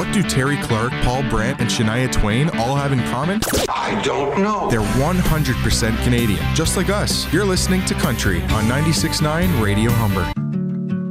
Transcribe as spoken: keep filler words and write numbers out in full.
What do Terry Clark, Paul Brandt, and Shania Twain all have in common? I don't know. They're one hundred percent Canadian, just like us. You're listening to Country on ninety-six point nine Radio Humber.